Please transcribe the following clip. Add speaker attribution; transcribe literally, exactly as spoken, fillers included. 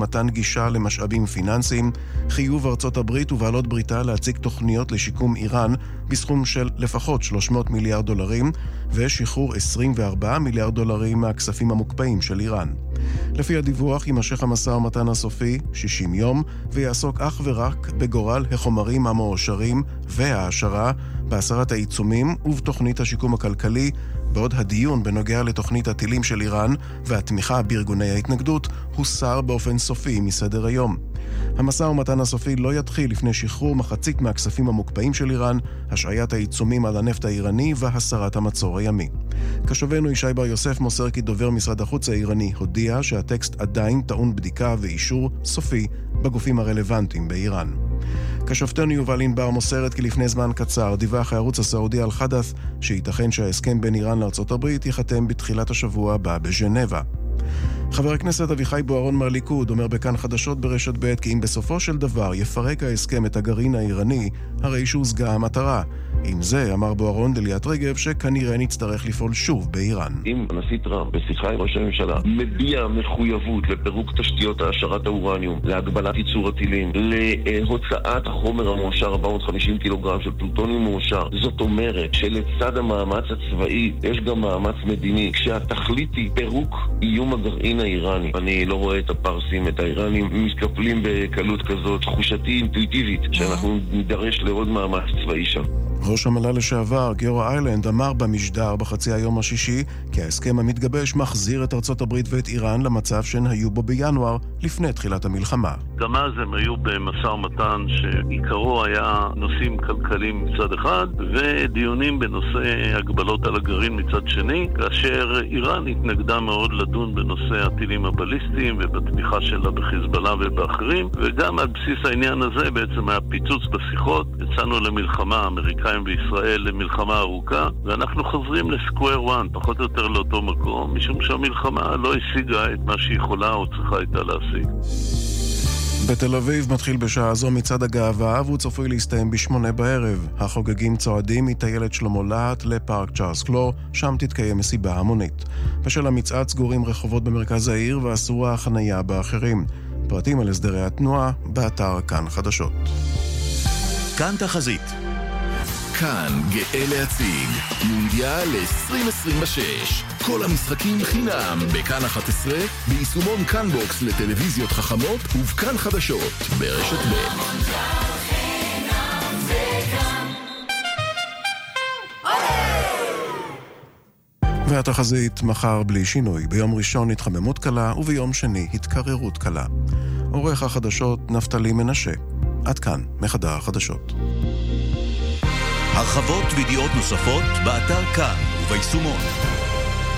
Speaker 1: מתן גישה למשאבים פיננסיים, חיוב ארצות הברית ובעלות בריתה להציג תוכניות לשיקום איראן בסכום של לפחות שלוש מאות מיליארד דולרים, ושחרור עשרים וארבעה מיליארד דולרים מהכספים המוקפאים של איראן. לפי הדיווח יימשך המשא ומתן הסופי שישים יום, ויעסוק אך ורק בגורל החומרים המועשרים וההעשרה, בהסרת העיצומים ובתוכנית השיקום הכלכלי, בעוד הדיון בנוגע לתוכנית הטילים של איראן והתמיכה בארגוני ההתנגדות הוסר באופן סופי מסדר היום. המשא ומתן הסופי לא יתחיל לפני שחרור מחצית מהכספים המוקפאים של איראן, השעיית העיצומים על הנפט האיראני והסרת המצור הימי. קשובנו ישי בר יוסף מוסר כי דובר משרד החוץ האיראני הודיע שהטקסט עדיין טעון בדיקה ואישור סופי בגופים הרלוונטיים באיראן. כשופטנו יובל ענבר מוסרת כי לפני זמן קצר דיווח הערוץ הסעודי על חדת' שייתכן שההסכם בין איראן לארצות הברית ייחתם בתחילת השבוע הבא בז'נבה. חבר הכנסת אביחי בוארון מהליכוד אומר בכאן חדשות ברשת ב' כי אם בסופו של דבר יפרק ההסכם את הגרעין האיראני, הרי שהושגה המטרה. עם זה אמר בוארון לליאת רגב שכנראה נצטרך לפעול שוב באיראן.
Speaker 2: אם הנשיא טראמפ בשיחה עם ראש הממשלה מביע מחויבות לפירוק תשתיות העשרת האורניום, להגבלת ייצור הטילים, להוצאת החומר המועשר ארבע מאות וחמישים קילוגרם של פלוטוניום מועשר, זאת אומרת שלצד המאמץ הצבאי יש גם מאמץ מדיני, כשהתכלית היא פירוק איום הגרעין האיראני. אני לא רואה את הפרסים, את האיראנים מתקפלים בקלות כזאת, תחושתי אינטואיטיבית שאנחנו נידרש לעוד מאמץ צבאי שם.
Speaker 1: ראש המל"ל לשעבר, גיורא איילנד, אמר במשדר בחצי היום השישי כי ההסכם המתגבש מחזיר את ארצות הברית ואת איראן למצב שהן היו בו בינואר לפני תחילת המלחמה.
Speaker 3: גם אז הם היו במשא ומתן שעיקרו היה נושאים כלכליים מצד אחד ודיונים בנושא הגבלות על הגרעין מצד שני, כאשר איראן התנגדה מאוד לדון בנושא הטילים הבליסטיים ובתמיכה שלה בחיזבאללה ובאחרים, וגם על בסיס העניין הזה בעצם היה פיצוץ בשיחות, יצאנו למלחמה אמריקאים בישראל למלחמה ארוכה, ואנחנו חוזרים לסקוואר וואן, פחות או יותר לאותו מקום, משום שהמלחמה לא השיגה את מה שהיא יכולה או צריכה הייתה להשיג.
Speaker 1: בתל אביב מתחיל בשעה זו מצעד הגאווה, והוא צפוי להסתיים בשמונה בערב. החוגגים צועדים מטיילת שלמה להט לפארק צ'ארלס קלור, שם תתקיים מסיבה המונית. בשל המצעד סגורים רחובות במרכז העיר ואסורה החנייה באחרים. פרטים על הסדרי התנועה באתר כאן חדשות.
Speaker 4: כאן תחזית. כאן גאה להציג מונדיאל עשרים עשרים ושש. כל המשחקים חינם בכאן אחת עשרה, ביישומון כאן בוקס לטלוויזיות חכמות ובכאן חדשות ברשת ב'.
Speaker 1: והתחזית מחר בלי שינוי. ביום ראשון התחממות קלה וביום שני התקררות קלה. עורך החדשות נפתלי מנשה. עד כאן מחדר החדשות.
Speaker 4: הרחבות וידיעות נוספות באתר כאן וביישומון.